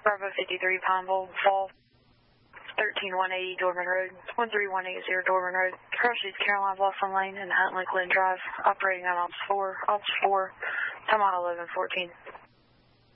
Bravo 53, Pineville, Fall, 13180 Dorman Road, 13180 Dorman Road, across East Carolina, Blossom Lane, and Huntley Glen Drive, operating on Ops 4, time out 1114.